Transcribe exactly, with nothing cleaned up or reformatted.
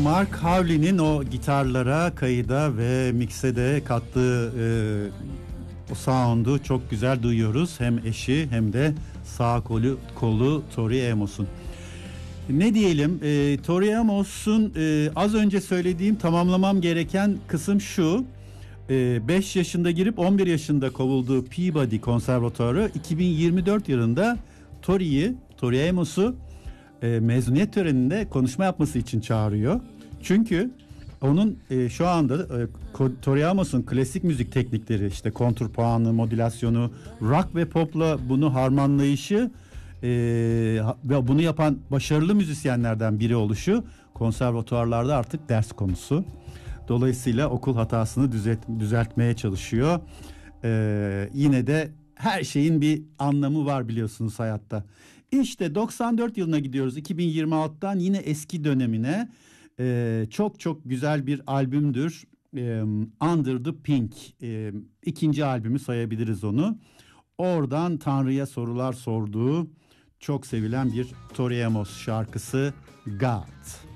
Mark Hawley'nin o gitarlara, kayıda ve mikse de kattığı e, o sound'u çok güzel duyuyoruz. Hem eşi hem de sağ kolu, kolu Tori Amos'un. Ne diyelim, e, Tori Amos'un e, az önce söylediğim, tamamlamam gereken kısım şu. beş yaşında girip on bir yaşında kovulduğu Peabody Konservatuarı iki bin yirmi dört yılında Tori'yi, Tori Amos'u e, mezuniyet töreninde konuşma yapması için çağırıyor. Çünkü onun e, şu anda e, Tori Amos'un klasik müzik teknikleri, işte kontrpuanı, modülasyonu, rock ve popla bunu harmanlayışı e, ve bunu yapan başarılı müzisyenlerden biri oluşu konservatuarlarda artık ders konusu. Dolayısıyla okul hatasını düzelt, düzeltmeye çalışıyor. Ee, yine de her şeyin bir anlamı var biliyorsunuz hayatta. İşte doksan dört yılına gidiyoruz, iki bin yirmi altıdan yine eski dönemine. Ee, çok çok güzel bir albümdür. Ee, Under the Pink. Ee, ikinci albümü sayabiliriz onu. Oradan Tanrı'ya sorular sorduğu çok sevilen bir Tori Amos şarkısı God.